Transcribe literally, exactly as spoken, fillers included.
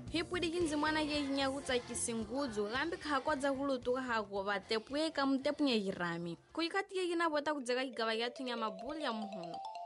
Hipudi kinzimwana ye hinyagutsa kisingudzo gambi khakodza hulutu hago batepuye ka mutepunye hirami kuikati ye hina bota kudzeka higaba ya thunya mabuli ya muhono